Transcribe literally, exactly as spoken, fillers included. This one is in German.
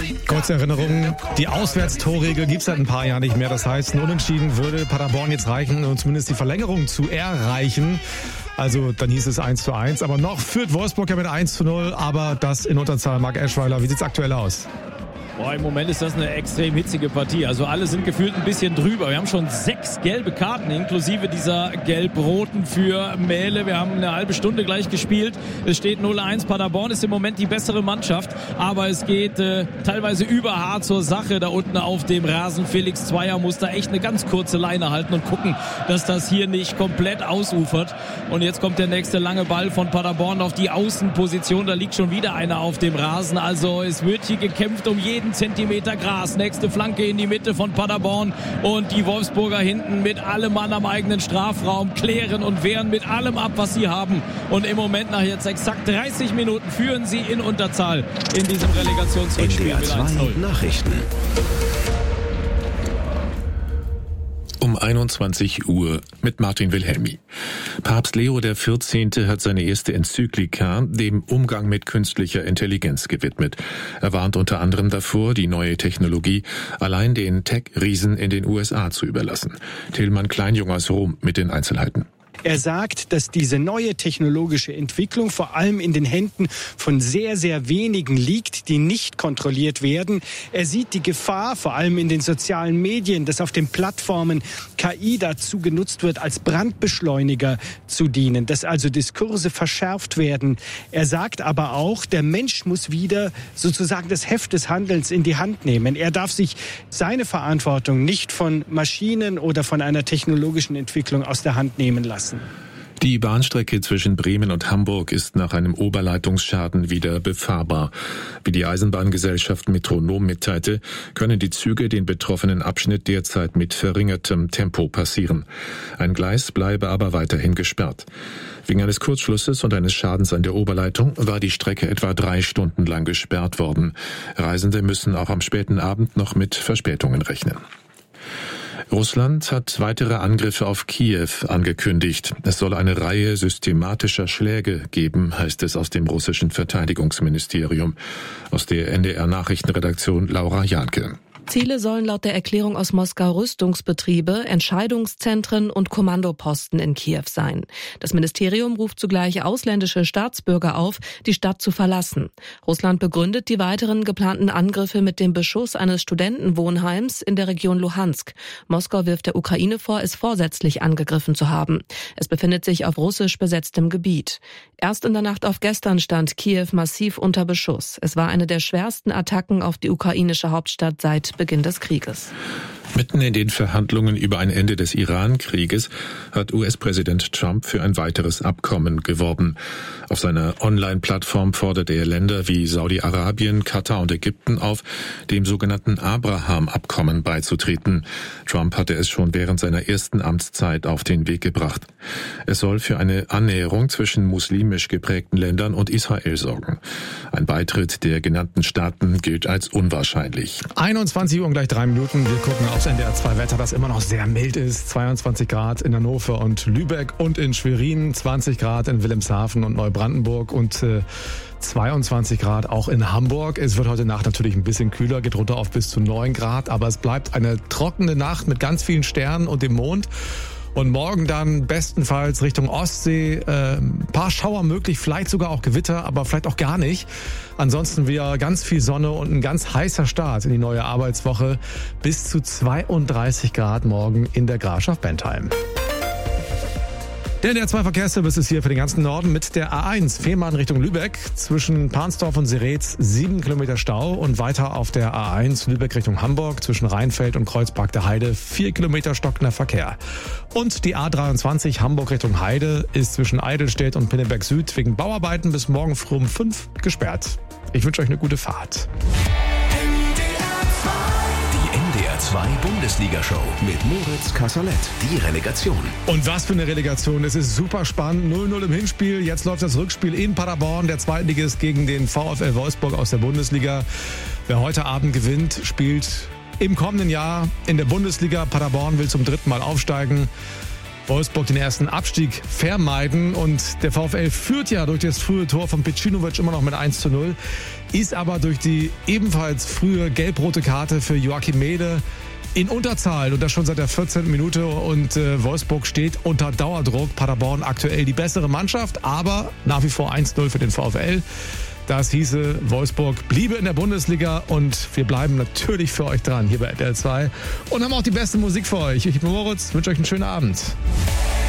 Kurze Erinnerung, die Auswärtstorregel gibt es seit ein paar Jahren nicht mehr. Das heißt, ein Unentschieden würde Paderborn jetzt reichen und zumindest die Verlängerung zu erreichen. Also dann hieß es eins zu eins. Aber noch führt Wolfsburg ja mit eins zu null, aber das in Unterzahl. Marc Eschweiler, wie sieht's aktuell aus? Boah, im Moment ist das eine extrem hitzige Partie. Also alle sind gefühlt ein bisschen drüber. Wir haben schon sechs gelbe Karten, inklusive dieser gelb-roten für Mähle. Wir haben eine halbe Stunde gleich gespielt. Es steht null eins. Paderborn ist im Moment die bessere Mannschaft. Aber es geht äh, teilweise überhart zur Sache da unten auf dem Rasen. Felix Zweier muss da echt eine ganz kurze Leine halten und gucken, dass das hier nicht komplett ausufert. Und jetzt kommt der nächste lange Ball von Paderborn auf die Außenposition. Da liegt schon wieder einer auf dem Rasen. Also es wird hier gekämpft um jeden Zentimeter Gras. Nächste Flanke in die Mitte von Paderborn und die Wolfsburger hinten mit allem Mann am eigenen Strafraum klären und wehren mit allem ab, was sie haben. Und im Moment nach jetzt exakt dreißig Minuten führen sie in Unterzahl in diesem Relegationsrückspiel mit eins zu null. Nachrichten. Um einundzwanzig Uhr mit Martin Wilhelmi. Papst Leo der vierzehnte hat seine erste Enzyklika dem Umgang mit künstlicher Intelligenz gewidmet. Er warnt unter anderem davor, die neue Technologie allein den Tech-Riesen in den U S A zu überlassen. Tillmann Kleinjung aus Rom mit den Einzelheiten. Er sagt, dass diese neue technologische Entwicklung vor allem in den Händen von sehr, sehr wenigen liegt, die nicht kontrolliert werden. Er sieht die Gefahr, vor allem in den sozialen Medien, dass auf den Plattformen K I dazu genutzt wird, als Brandbeschleuniger zu dienen, dass also Diskurse verschärft werden. Er sagt aber auch, der Mensch muss wieder sozusagen das Heft des Handelns in die Hand nehmen. Er darf sich seine Verantwortung nicht von Maschinen oder von einer technologischen Entwicklung aus der Hand nehmen lassen. Die Bahnstrecke zwischen Bremen und Hamburg ist nach einem Oberleitungsschaden wieder befahrbar. Wie die Eisenbahngesellschaft Metronom mitteilte, können die Züge den betroffenen Abschnitt derzeit mit verringertem Tempo passieren. Ein Gleis bleibe aber weiterhin gesperrt. Wegen eines Kurzschlusses und eines Schadens an der Oberleitung war die Strecke etwa drei Stunden lang gesperrt worden. Reisende müssen auch am späten Abend noch mit Verspätungen rechnen. Russland hat weitere Angriffe auf Kiew angekündigt. Es soll eine Reihe systematischer Schläge geben, heißt es aus dem russischen Verteidigungsministerium. Aus der N D R-Nachrichtenredaktion Laura Janke. Ziele sollen laut der Erklärung aus Moskau Rüstungsbetriebe, Entscheidungszentren und Kommandoposten in Kiew sein. Das Ministerium ruft zugleich ausländische Staatsbürger auf, die Stadt zu verlassen. Russland begründet die weiteren geplanten Angriffe mit dem Beschuss eines Studentenwohnheims in der Region Luhansk. Moskau wirft der Ukraine vor, es vorsätzlich angegriffen zu haben. Es befindet sich auf russisch besetztem Gebiet. Erst in der Nacht auf gestern stand Kiew massiv unter Beschuss. Es war eine der schwersten Attacken auf die ukrainische Hauptstadt seit Beginn des Krieges. Mitten in den Verhandlungen über ein Ende des Iran-Krieges hat U S-Präsident Trump für ein weiteres Abkommen geworben. Auf seiner Online-Plattform fordert er Länder wie Saudi-Arabien, Katar und Ägypten auf, dem sogenannten Abraham-Abkommen beizutreten. Trump hatte es schon während seiner ersten Amtszeit auf den Weg gebracht. Es soll für eine Annäherung zwischen muslimisch geprägten Ländern und Israel sorgen. Ein Beitritt der genannten Staaten gilt als unwahrscheinlich. einundzwanzig Uhr und gleich drei Minuten. Wir gucken aufs N D R zwei Wetter, das immer noch sehr mild ist. zweiundzwanzig Grad in Hannover und Lübeck und in Schwerin, zwanzig Grad in Wilhelmshaven und Neubrandenburg und äh, zweiundzwanzig Grad auch in Hamburg. Es wird heute Nacht natürlich ein bisschen kühler, geht runter auf bis zu neun Grad, aber es bleibt eine trockene Nacht mit ganz vielen Sternen und dem Mond. Und morgen dann bestenfalls Richtung Ostsee, äh, ein paar Schauer möglich, vielleicht sogar auch Gewitter, aber vielleicht auch gar nicht. Ansonsten wieder ganz viel Sonne und ein ganz heißer Start in die neue Arbeitswoche. Bis zu zweiunddreißig Grad morgen in der Grafschaft Bentheim. Der N D R zwei Verkehrsservice ist hier für den ganzen Norden mit der A eins Fehmarn Richtung Lübeck. Zwischen Pansdorf und Seretz sieben Kilometer Stau und weiter auf der A eins Lübeck Richtung Hamburg zwischen Rheinfeld und Kreuzberg der Heide vier Kilometer stockender Verkehr. Und die A dreiundzwanzig Hamburg Richtung Heide ist zwischen Eidelstedt und Pinneberg Süd wegen Bauarbeiten bis morgen früh um fünf gesperrt. Ich wünsche euch eine gute Fahrt. N D R zwei Bundesliga-Show mit Moritz Kasserlet. Die Relegation. Und was für eine Relegation. Es ist super spannend. null null im Hinspiel. Jetzt läuft das Rückspiel in Paderborn. Der Zweitligist gegen den VfL Wolfsburg aus der Bundesliga. Wer heute Abend gewinnt, spielt im kommenden Jahr in der Bundesliga. Paderborn will zum dritten Mal aufsteigen. Wolfsburg den ersten Abstieg vermeiden. Und der VfL führt ja durch das frühe Tor von Pecinovic immer noch mit eins zu null, ist aber durch die ebenfalls frühe gelb-rote Karte für Joachim Mähle in Unterzahl und das schon seit der vierzehnten Minute und äh, Wolfsburg steht unter Dauerdruck. Paderborn aktuell die bessere Mannschaft, aber nach wie vor eins null für den VfL. Das hieße, Wolfsburg bliebe in der Bundesliga und wir bleiben natürlich für euch dran hier bei R T L zwei und haben auch die beste Musik für euch. Ich bin Moritz, wünsche euch einen schönen Abend.